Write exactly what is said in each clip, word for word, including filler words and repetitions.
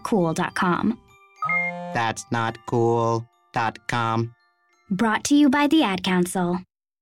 cool dot com. That's not cool dot com. Brought to you by the Ad Council.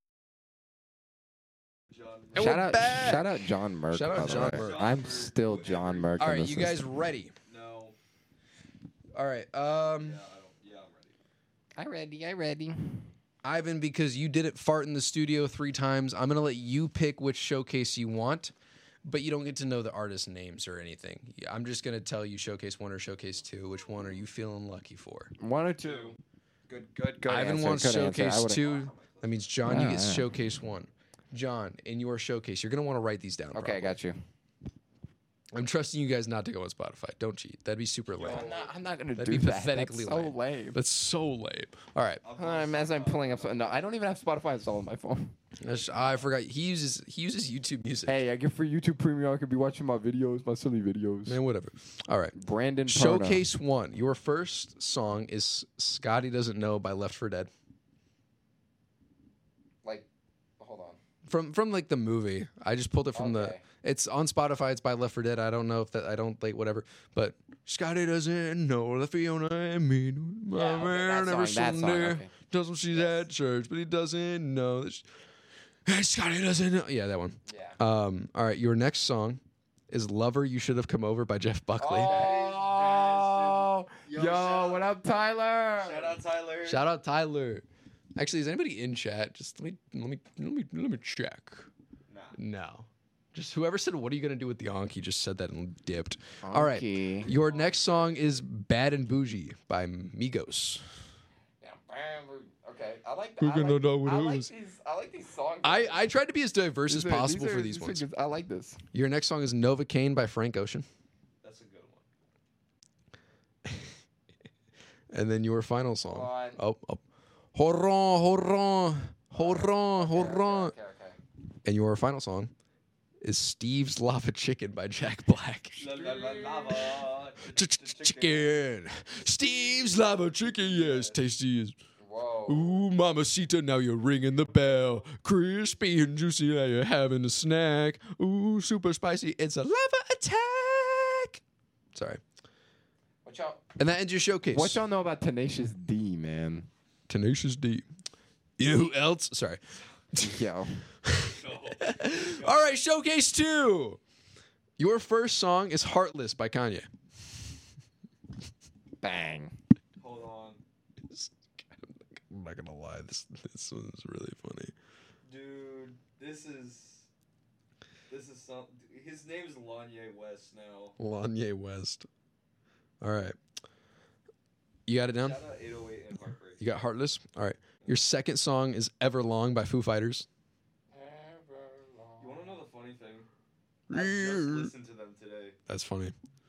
And Shout we're out, back. shout out John Merck. Shout out by the John way. Merck. I'm still John Merck. All in right, this you guys system. ready? No. All right. Um, Yeah, I don't, yeah, I'm ready. I ready. I ready. Ivan, because you didn't fart in the studio three times, I'm gonna let you pick which showcase you want, but you don't get to know the artist names or anything. Yeah, I'm just gonna tell you showcase one or showcase two. Which one are you feeling lucky for? One or two. Good, good, good. Ivan answer, wants good answer. I showcase would've- two. That means John, you Yeah, get yeah. showcase one. John, in your showcase, you're gonna want to write these down. Okay, probably. I got you. I'm trusting you guys not to go on Spotify. Don't cheat. That'd be super lame. I'm not, I'm not gonna That'd do be that. pathetically That's so lame. lame. That's so lame. All right. Um, as I'm pulling up, no, I don't even have Spotify installed on my phone. That's- I forgot. He uses he uses YouTube Music. Hey, I get free YouTube Premium. I could be watching my videos, my silly videos. Man, whatever. All right. Brandon Parna. Showcase one. Your first song is Scotty Doesn't Know by Left four Dead. Like, hold on. From from like the movie. I just pulled it from Okay. the it's on Spotify, it's by Left four Dead. I don't know if that I don't like whatever. But Scotty doesn't know that Fiona and me my Yeah, okay, man that never song, that seen song, there. okay. Does what she's at church, but he doesn't know that she, hey, Scotty doesn't know. Yeah, that one. Yeah. Um, all right, your next song is Lover You Should Have Come Over by Jeff Buckley. Oh, Yo, yo, shout what up, Tyler? Shout out Tyler. Shout out Tyler. Actually, is anybody in chat? Just let me let me let me let me check. Nah. No. Just whoever said what are you gonna do with the Anki just said that and dipped. All right. Anki. Your next song is Bad and Bougie by Migos. Yeah, okay, I like. We're I gonna like, know what I it like is. these. I like these songs. I, I tried to be as diverse These as are- possible are- for these are ones. good. I like this. Your next song is Novocaine by Frank Ocean. That's a good one. And then your final song. One. Oh, oh. Hold on, hold on, hold on, hold on. Okay, okay. And your final song is Steve's Lava Chicken by Jack Black. La, la, la, lava. Chicken. Steve's Lava Chicken, yes, tasty as. Whoa. Ooh, Mamacita, now you're ringing the bell. Crispy and juicy, now you're having a snack. Ooh, super spicy, it's a lava attack. Sorry. What y'all? And that ends your showcase. What y'all know about Tenacious D, man? Tenacious D. You know who else? Sorry. Yo. All right, showcase two. Your first song is Heartless by Kanye. Bang. Hold on. I'm not gonna lie, this this one's really funny. Dude, this is. This is some. His name is Kanye West now. Kanye West. All right. You got it down? Shout out eight oh eight and Heartbreak. You got Heartless? All right. Your second song is Everlong by Foo Fighters. You want to know the funny thing? I just listened to them today. That's funny.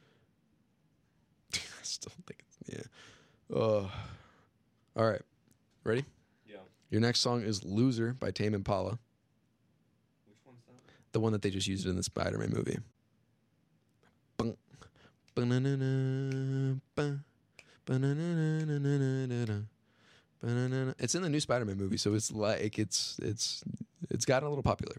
I still think it's, yeah. Uh, all right. Ready? Yeah. Your next song is Loser by Tame Impala, Which one's that? the one that they just used in the Spider-Man movie. Bung. Ba-na-na-na, ba. Ba-na-na-na-na-na-na-na. Ba-na-na-na. It's in the new Spider-Man movie, so it's like it's it's it's gotten a little popular.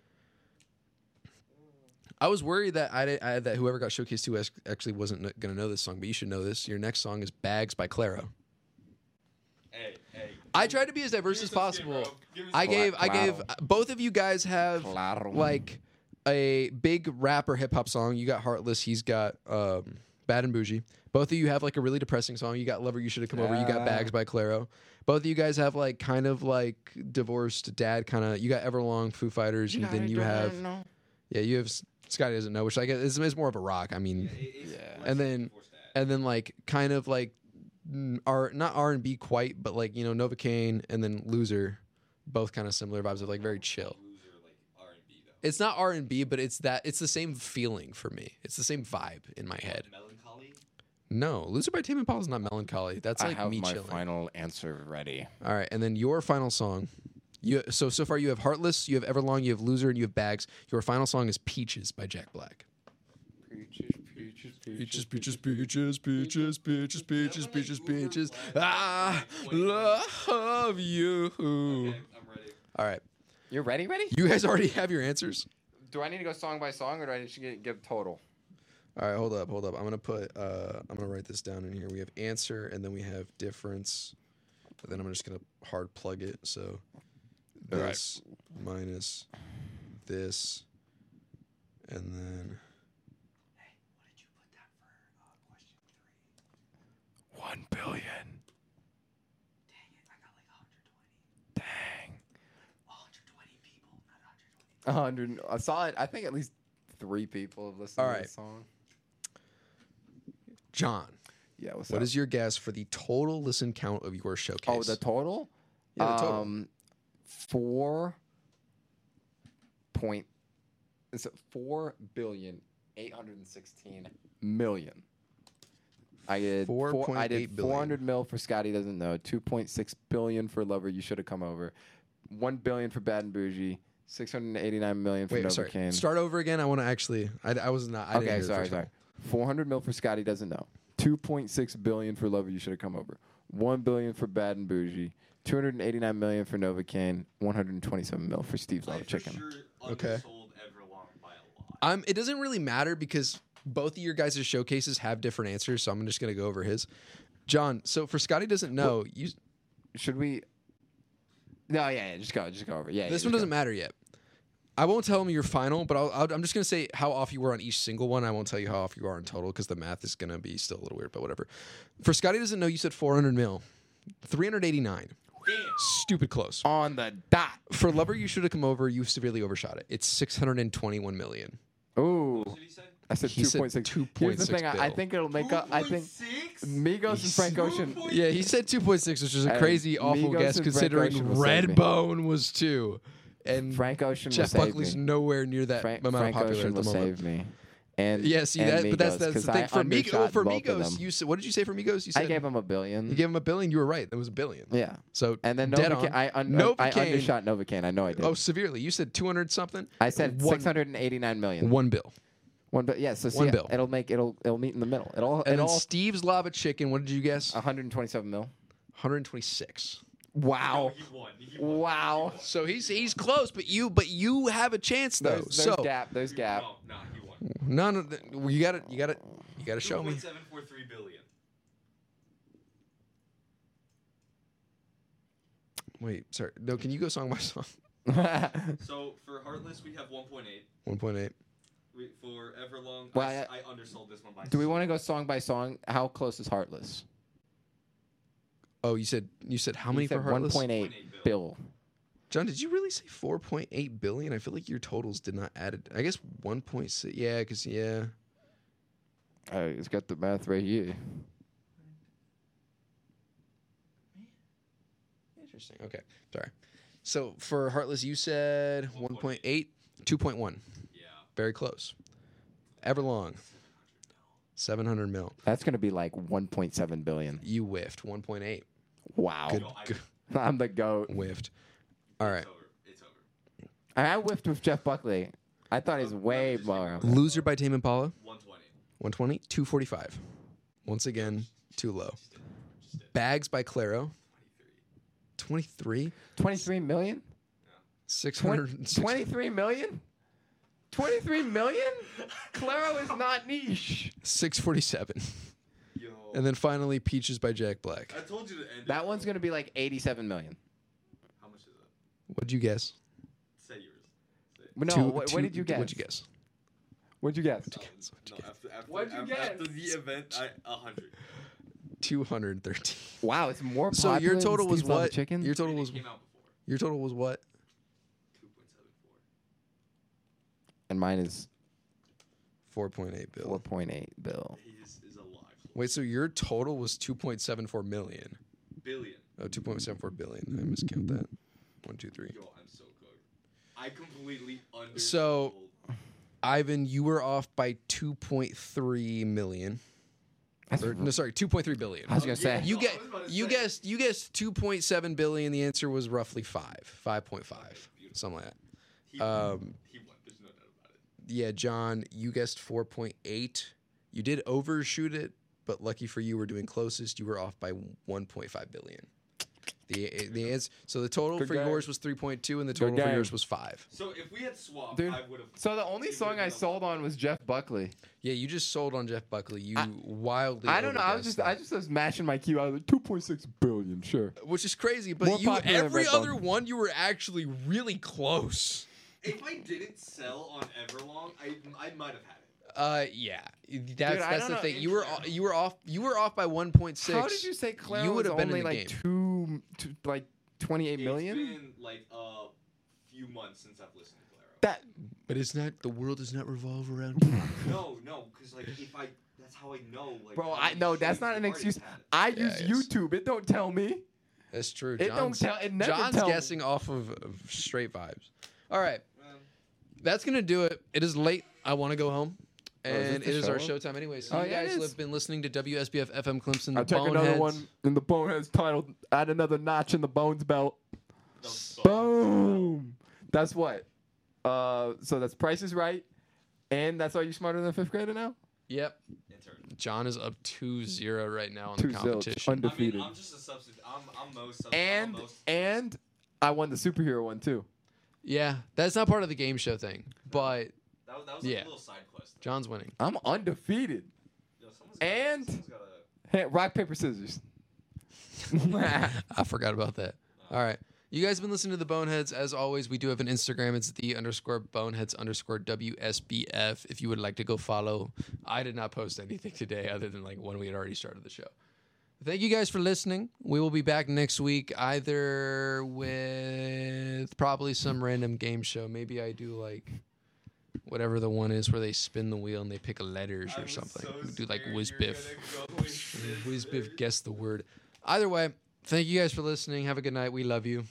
I was worried that I, I that whoever got showcased to us actually wasn't going to know this song, but you should know this. Your next song is Bags by Claro. Hey, hey. I tried to be as diverse Give as us some possible. skid row. Give us I some- gave I gave Claro. both of you guys have Claro. like a big rap or hip hop song. You got Heartless. He's got um, Bad and Bougie. Both of you have like a really depressing song. You got Lover You Should Have Come Over. You got Yeah. Bags by Claro. Both of you guys have like kind of like divorced dad kind of. You got Everlong, Foo Fighters, and then you have yeah you have S- Scotty Doesn't Know, which I guess is, is more of a rock. I mean, It- it's Yeah. less And then- before stat. and then like kind of like mm, R not R and B quite, but like you know Novocaine and then Loser, both kind of similar vibes of like very chill. Loser, like R and B though. It's not R and B, but it's that it's the same feeling for me. It's the same vibe in my head. Melancholy. No, Loser by Tame Impala is not melancholy. That's I like have me my chilling. final answer ready. All right, and then your final song. You so so far you have Heartless, you have Everlong, you have Loser, and you have Bags. Your final song is Peaches by Jack Black. Peaches, peaches, Peaches, peaches, peaches, peaches, peaches, peaches, peaches, peaches. I love you. Okay, I'm ready. All right, You're ready? Ready? you guys already have your answers. Do I need to go song by song, or do I just get, give total? All right, hold up, hold up. I'm gonna put. Uh, I'm gonna write this down in here. We have answer, and then we have difference. And then I'm just gonna hard plug it. So All right. this minus this, and then Hey, what did you put that for uh, question three? One billion. Dang it, I got like one hundred twenty. Dang. one hundred twenty people, not one hundred twenty. A hundred. I saw it. I think at least three people have listened All to right. this song. John. Yeah. What's What up? is your guess for the total listen count of your showcase? Oh, the total. Yeah, the total. Um, four point. Is it four billion eight hundred and sixteen million? I did four four, point I did eight billion. four hundred mil for Scotty doesn't know. Two point six billion for Lover. You should have come over. One billion for Bad and Bougie. Six hundred eighty-nine million for Wait, sorry. Novocaine. Start over again. I want to actually. I, I was not. I didn't Okay, hear the sorry, first sorry. one. Four hundred mil for Scotty doesn't know. Two point six billion for Lover. You should have come over. One billion for Bad and Bougie. Two hundred eighty-nine million for Novocaine. One hundred twenty-seven mil for Steve's I Love for Chicken. sure Okay. undersold Everlong by a lot. Um, it doesn't really matter because both of your guys' showcases have different answers, so I'm just gonna go over his. John, so for Scotty doesn't know, you Should we? No, yeah, yeah, just go, just go over. Yeah, this yeah, one just doesn't matter yet. I won't tell him your final, but I'll, I'll, I'm just gonna say how off you were on each single one. I won't tell you how off you are in total because the math is gonna be still a little weird, but whatever. For Scotty doesn't know, you said four hundred mil, three hundred eighty-nine. Damn. Stupid close. go. On the dot. For Lover, you should have come over. You severely overshot it. It's six hundred twenty-one million. Ooh, What did he say? I said He two said point six. two Here's point the six thing. I, I bill. think it'll make up. I think six? Migos and Frank Ocean. Yeah, he said two point six, which is a And crazy, awful Migos guess and Frank considering Ocean will save me. Redbone was two. And Frank Ocean Jeff will save Buckley's me. nowhere near that Frank, amount Frank of popularity Ocean at the will moment. save me. And Yeah, see and that, but that's Migos, that's 'cause the thing. I For Migos, undershot well, for both of Migos, them. you said, what did you say for Migos? You said I gave him a billion. you gave him a billion. You were right. It was a billion. Yeah. So And then dead Novocaine, on. I, un- I Novocaine- undershot Novocaine. I know I did. Oh, severely. You said two hundred something. I said one- six hundred eighty-nine million. One bill. One bill. Yeah. So see, One bill. it'll make it'll it'll meet in the middle. It'll And it then all Steve's Lava Chicken. What did you guess? one hundred twenty-seven mil. one hundred twenty-six. Wow. No, he won. He won. Wow. So he's he's close, but you but you have a chance though. There's, there's so gap. There's gap. No, no, he won. none of the, you got to you got to you got to show me. two point seven four three billion. Wait, sorry. No, can you go song by song? So for Heartless, we have one point eight. one point eight. We, for Everlong, Well, I, I- I undersold this one by. Do we want to go song by song? How close is Heartless? Oh, you said you said how You many said for Heartless? one point eight bill. John, did you really say four point eight billion? I feel like your totals did not add it. I guess one point six. Yeah, cuz yeah. Uh, it's got the math right here. Interesting. Okay. Sorry. So for Heartless you said one point eight, two point one. Yeah. Very close. Everlong seven hundred mil. That's gonna be like one point seven billion. You whiffed one point eight. Wow. Good. No, I- good. I'm the goat. Whiffed. All right. It's over. It's over. I I whiffed with Jeff Buckley. I thought he's Uh, way just more. figure Loser by Tame Impala one twenty. one twenty, two forty-five. Once again, too low. Bags by Claro twenty-three. twenty-three. twenty-three million? six Twen- hundred. twenty-three million? twenty-three million? Claro is not niche. six forty-seven. Yo. And then finally Peaches by Jack Black. I told you to end it. That one's gonna be like eighty-seven million. How much is it? What'd you guess? Say yours. Say it. No, Two- what, two- what did you guess? What'd you guess? What'd you guess? Um, What'd you no, guess? after, after, What'd you after, guess? after the event, I a hundred. two hundred thirteen. Wow, it's more So popular your than total was Steve's Love what? Chicken? Your total And it was came out before. your total was what? two point seven four. And mine is four point eight bill. four point eight bill. He is, is a lot. Wait, so your total was two point seven four million. Billion. Oh, two point seven four billion. I miscount that. One, two, three. Yo, I'm so good. I completely under. So- Ivan, you were off by two point three million. That's Or, no, sorry, two point three billion. I was gonna say. You No, get I was about to you say. guessed you guessed two point seven billion. The answer was roughly five, five point five, something like that. He, Um, he won. There's no doubt about it. Yeah, John, you guessed four point eight. You did overshoot it, but lucky for you, we're doing closest. You were off by one point five billion. The the answer. So the total Good for game. yours was three point two, and the Good total for game. yours was five. So if we had swapped, Dude, I would have. So the only it song would've I been a sold lot. on was Jeff Buckley. Yeah, you just sold on Jeff Buckley. You I- wildly. I don't know. I was overguessed just that. I just was mashing my key. I was like two point six billion. Sure. Which is crazy, More but you popular than every Redbone. other one you were actually really close. If I didn't sell on Everlong, I I might have had it. Uh, yeah, that's Dude, I that's don't the know. thing. You were Intro. you were off you were off by one point six. How did you say Claire You was would have been only in the like game. two, two, like twenty-eight It's million? been like a few months since I've listened to Claro. That But it's not. The world does not revolve around you. No, no, because like if I, that's how I know. Like, Bro, how I many no, that's shows not the an artist excuse. had. I Yeah, use it is. YouTube. It don't tell me. That's true. It don't John's, tell. It never John's tell me. guessing off of, of straight vibes. All right, Man, that's gonna do it. It is late. I want to go home. Oh, is And this it the is our show? showtime anyway. So Oh, you yeah, it guys is. have been listening to W S B F F M Clemson. The I take another Boneheads. one in the Boneheads titled "Add Another Notch in the Bones Belt." that was fun. Boom. That's what. Uh, so that's Price is Right, and that's Are You Smarter Than a Fifth Grader now? Yep. Intern. John is up two zero right now in Two the zilch. competition. Under- Defeated. I mean, I'm just a substitute. I'm, I'm most. Sub- And I'm most and I won the superhero one too. yeah, that's not part of the game show thing, but that, was- that was like yeah. a little side quest. Though. John's winning. I'm undefeated. Yo, someone's gotta- And- someone's gotta- Hey, rock paper scissors. I forgot about that. All right. You guys have been listening to the Boneheads. As always, we do have an Instagram. It's the underscore Boneheads underscore W S B F. If you would like to go follow. I did not post anything today other than like when we had already started the show. Thank you guys for listening. We will be back next week either with probably some random game show. Maybe I do like whatever the one is where they spin the wheel and they pick letters I or was something. so We do like scared whiz you were biff. gonna go with this, Whiz biff, dude. guess the word. Either way, thank you guys for listening. Have a good night. We love you.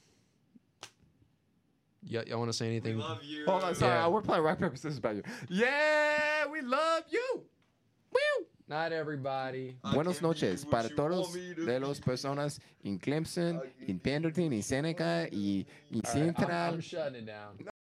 Yeah, y'all want to say We anything? love you. Hold on, sorry, Yeah. we're playing rock paper scissors back here. Yeah, we love you. Woo. Not everybody. I Buenos can be noches what para you todos want me to de be. los personas en Clemson, I can en Pendleton, en Seneca y, y All right, I'm, Central. I'm shutting it down.